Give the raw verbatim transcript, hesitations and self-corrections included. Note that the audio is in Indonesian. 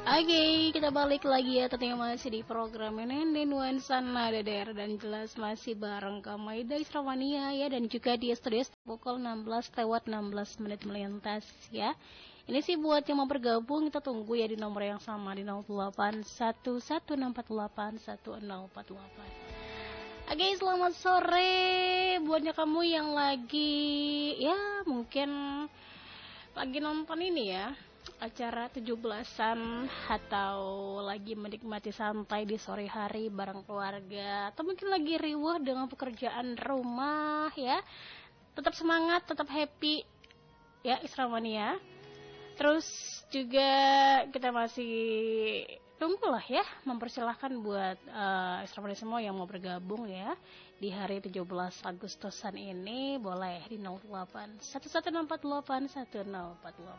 Oke, kita balik lagi ya, tentunya masih di program Nenden Nuansa Nada Daerah dan jelas masih bareng Kamaida Isramania ya, dan juga di studio pukul enam belas lewat enam belas menit melintas ya. Ini sih buat yang mau bergabung, kita tunggu ya di nomor yang sama di nol delapan satu satu enam empat delapan satu nol empat delapan. Oke, selamat sore buatnya kamu yang lagi ya mungkin lagi nonton ini ya, acara tujuh belasan atau lagi menikmati santai di sore hari bareng keluarga, atau mungkin lagi riuh dengan pekerjaan rumah ya. Tetap semangat, tetap happy ya Isramania. Terus juga kita masih tunggulah ya, mempersilahkan buat uh, Isramania semua yang mau bergabung ya di hari tujuh belas Agustusan ini, boleh di nol delapan satu satu enam empat delapan satu nol empat delapan.